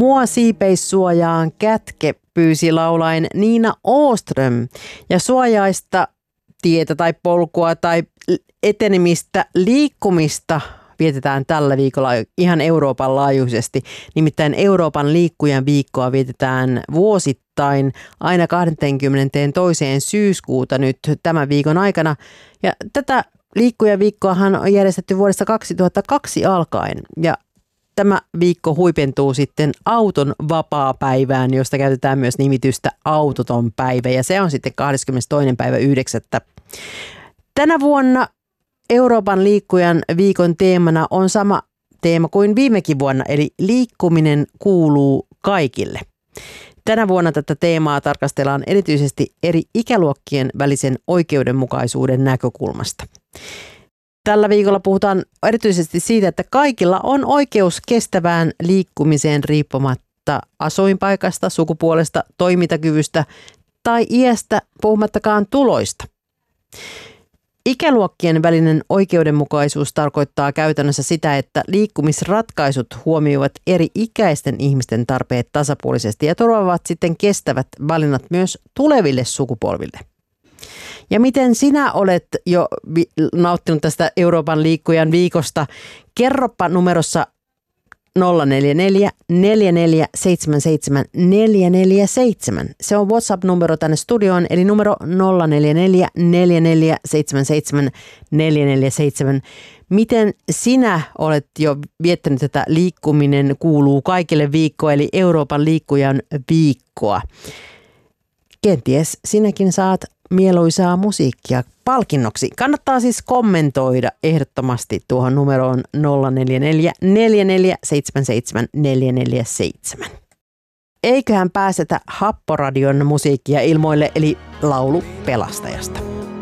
Mua siipeissuojaan kätke, pyysi laulain Nina Åström. Ja suojaista tietä tai polkua tai etenemistä, liikkumista vietetään tällä viikolla ihan Euroopan laajuisesti. Nimittäin Euroopan liikkujan viikkoa vietetään vuosittain aina 22. syyskuuta nyt tämän viikon aikana. Ja tätä liikkujan viikkoahan on järjestetty vuodesta 2002 alkaen. Ja tämä viikko huipentuu sitten auton vapaapäivään, josta käytetään myös nimitystä autoton päivä. Ja se on sitten 22.9. Tänä vuonna Euroopan liikkujan viikon teemana on sama teema kuin viimekin vuonna, eli liikkuminen kuuluu kaikille. Tänä vuonna tätä teemaa tarkastellaan erityisesti eri ikäluokkien välisen oikeudenmukaisuuden näkökulmasta. Tällä viikolla puhutaan erityisesti siitä, että kaikilla on oikeus kestävään liikkumiseen riippumatta asuinpaikasta, sukupuolesta, toimintakyvystä tai iästä, puhumattakaan tuloista. Ikäluokkien välinen oikeudenmukaisuus tarkoittaa käytännössä sitä, että liikkumisratkaisut huomioivat eri ikäisten ihmisten tarpeet tasapuolisesti ja turvaavat sitten kestävät valinnat myös tuleville sukupolville. Ja miten sinä olet jo nauttinut tästä Euroopan liikkujan viikosta? Kerropa numerossa 044 4477 447. Se on WhatsApp-numero tänne studioon, eli numero 044 4477 447. Miten sinä olet jo viettänyt tätä liikkuminen kuuluu kaikille viikkoa, eli Euroopan liikkujan viikkoa? Kenties sinäkin saat mieluisaa musiikkia palkinnoksi. Kannattaa siis kommentoida ehdottomasti tuohon numeroon 044 4477 447. Eiköhän pääsetä Happoradion musiikkia ilmoille, eli laulu pelastajasta.